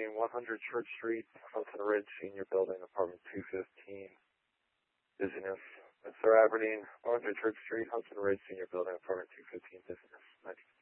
Aberdeen, 100 Church Street, Hudson Ridge, Senior Building, Apartment 215, Business. Mr. Aberdeen, 100 Church Street, Hudson Ridge, Senior Building, Apartment 215, Business. 90.